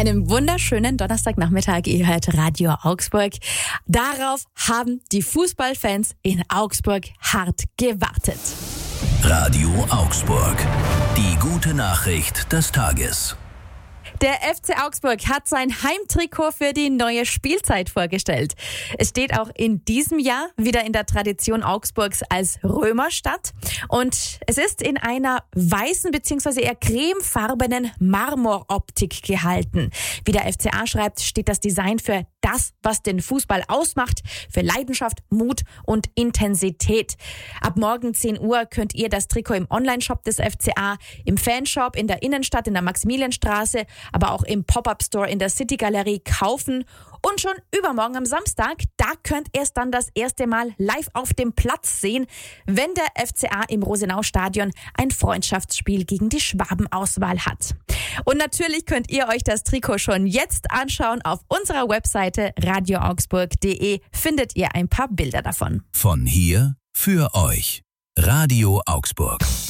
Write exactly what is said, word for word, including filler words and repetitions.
Einen wunderschönen Donnerstagnachmittag. Ihr hört Radio Augsburg. Darauf haben die Fußballfans in Augsburg hart gewartet. Radio Augsburg. Die gute Nachricht des Tages. Der F C Augsburg hat sein Heimtrikot für die neue Spielzeit vorgestellt. Es steht auch in diesem Jahr wieder in der Tradition Augsburgs als Römerstadt. Und es ist in einer weißen bzw. eher cremefarbenen Marmoroptik gehalten. Wie der F C A schreibt, steht das Design für das, was den Fußball ausmacht, für Leidenschaft, Mut und Intensität. Ab morgen zehn Uhr könnt ihr das Trikot im Onlineshop des F C A, im Fanshop in der Innenstadt in der Maximilianstraße, aber auch im Pop-Up-Store in der City-Galerie kaufen. Und schon übermorgen am Samstag, da könnt ihr es dann das erste Mal live auf dem Platz sehen, wenn der F C A im Rosenau-Stadion ein Freundschaftsspiel gegen die Schwaben-Auswahl hat. Und natürlich könnt ihr euch das Trikot schon jetzt anschauen. Auf unserer Webseite radio augsburg punkt de findet ihr ein paar Bilder davon. Von hier für euch. Radio Augsburg.